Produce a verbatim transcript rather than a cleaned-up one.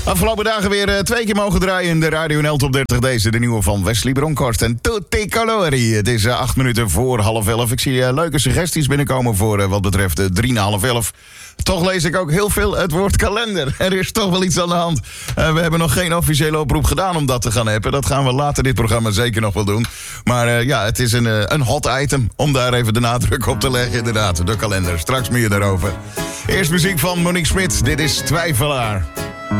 Afgelopen dagen weer uh, twee keer mogen draaien in de Radio N L Top dertig. Deze, de nieuwe van Wesley Bronkhorst en Tutti Colori. Het is uh, acht minuten voor half elf. Ik zie uh, leuke suggesties binnenkomen voor uh, wat betreft uh, drie na half elf. Toch lees ik ook heel veel het woord kalender. Er is toch wel iets aan de hand. Uh, we hebben nog geen officiële oproep gedaan om dat te gaan appen. Dat gaan we later dit programma zeker nog wel doen. Maar uh, ja, het is een, uh, een hot item om daar even de nadruk op te leggen. Inderdaad, de kalender. Straks meer daarover. Eerst muziek van Monique Smit. Dit is Twijfelaar.